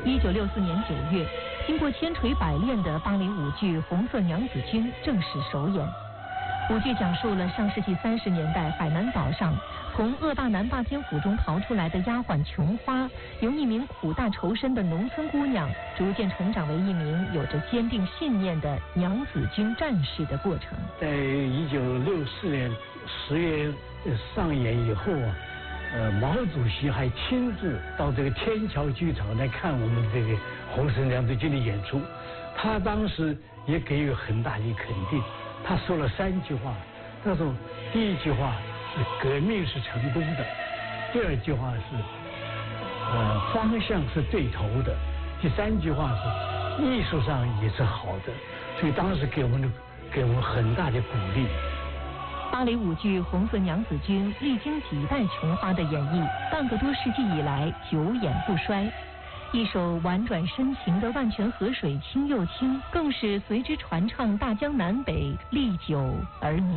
1964年9月，经过千锤百炼的芭蕾舞剧《红色娘子军》正式首演。舞剧讲述了上世纪30年代海南岛上从恶霸南霸天府中逃出来的丫鬟琼花，由一名苦大仇深的农村姑娘，逐渐成长为一名有着坚定信念的娘子军战士的过程。 在1964年10月上演以后啊，毛主席还亲自到这个天桥剧场来看我们这个红色娘子军的演出，他当时也给予很大的肯定。他说了3句话，他说第一句话是革命是成功的，第二句话是方向是对头的，第3句话是艺术上也是好的，所以当时给我们很大的鼓励。 芭蕾舞剧《红色娘子军》历经几代琼花的演绎，半个多世纪以来久演不衰。一首婉转深情的《万泉河水清又清》，更是随之传唱大江南北，历久而绵。